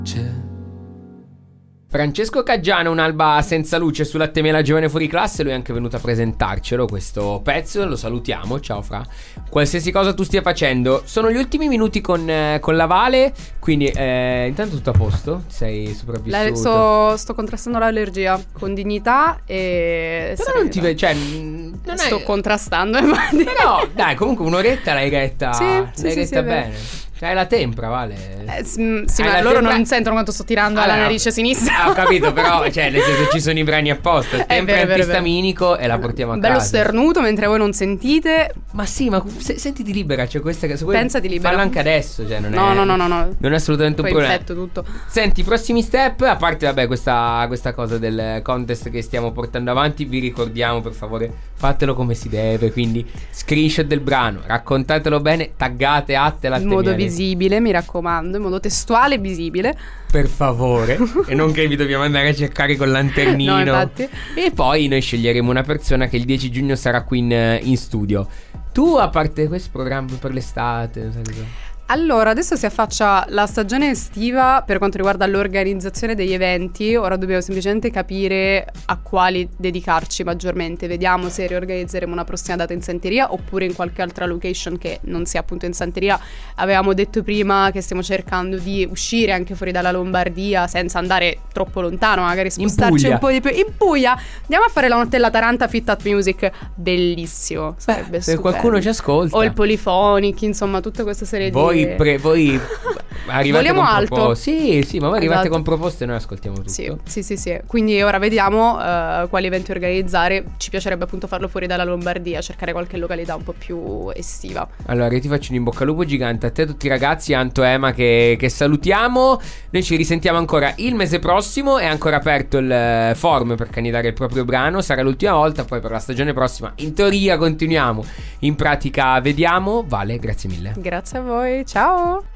Francesco Caggiano, un'alba senza luce su Latte Mela Giovane Fuori Classe. Lui è anche venuto a presentarcelo questo pezzo, lo salutiamo, ciao Fra. Qualsiasi cosa tu stia facendo, sono gli ultimi minuti con la Vale, quindi intanto tutto a posto? Sei sopravvissuto? Sto contrastando l'allergia con dignità e però non ti cioè, non sto contrastando, infatti. Però dai, comunque un'oretta l'hai retta. Sì, l'hai retta sì, bene. Hai la tempra, Vale. Sì, ma loro non sentono quanto sto tirando alla narice sinistra. Ho capito, però, cioè, nel senso, ci sono i brani apposta. Il tempra è antistaminico e la portiamo a casa. Bello sternuto mentre voi non sentite. Ma sì, ma sentiti libera, cioè questa che pensati libera. Fallo anche adesso, cioè non no. Non è assolutamente un problema. Tutto. Senti, i prossimi step, a parte vabbè questa cosa del contest che stiamo portando avanti, vi ricordiamo per favore, fatelo come si deve, quindi screenshot del brano, raccontatelo bene, taggate in modo visibile, mi raccomando, in modo testuale e visibile, per favore. E non che vi dobbiamo andare a cercare con lanternino. No, infatti. E poi noi sceglieremo una persona che il 10 giugno sarà qui in studio. Tu, a parte questo programma per l'estate, non sai cosa? Allora, adesso si affaccia la stagione estiva per quanto riguarda l'organizzazione degli eventi. Ora dobbiamo semplicemente capire a quali dedicarci maggiormente. Vediamo se riorganizzeremo una prossima data in Santeria oppure in qualche altra location che non sia appunto in Santeria. Avevamo detto prima che stiamo cercando di uscire anche fuori dalla Lombardia senza andare troppo lontano, magari spostarci un po' di più. In Puglia andiamo a fare la notte della Taranta Fit At Music, bellissimo, sarebbe se qualcuno ci ascolta. O il Polyphonic, insomma tutta questa serie voi arrivate vogliamo con alto. Sì, ma voi arrivate con proposte e noi ascoltiamo tutto. Sì. Quindi ora vediamo quali eventi organizzare. Ci piacerebbe appunto farlo fuori dalla Lombardia, cercare qualche località un po' più estiva. Allora io ti faccio un in bocca al lupo gigante a te, a tutti i ragazzi, Anto, Ema che salutiamo. Noi ci risentiamo ancora il mese prossimo. È ancora aperto il form per candidare il proprio brano. Sarà l'ultima volta, poi per la stagione prossima in teoria continuiamo, in pratica vediamo. Vale, grazie mille. Grazie a voi, ciao.